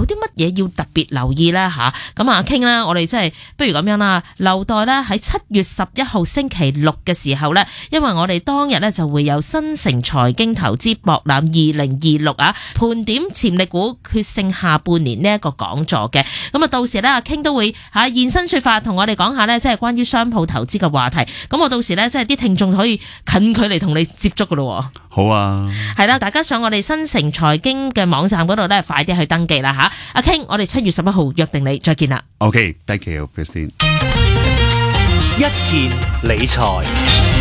啲乜嘢要特別留意咧吓？咁啊傾啦，我哋即係不如咁樣啦，留待咧喺7月11號星期六嘅時候咧，因為我哋當日咧就會有新城財經投資博覽2026啊，盤點潛力股決勝下半年呢一個講座嘅。咁啊到時咧阿傾都會吓現身說法，同我哋講下咧即係關於商鋪投資嘅話題。咁我到時咧即係啲聽眾可以近距離同你接觸噶咯。 好啊， 係啦，大家上我哋新城財經嘅網站嗰度咧，快啲去登記啦吓。阿傾，我哋7月11號約定你，再見啦。 OK，thank you，Christine。 一件理財。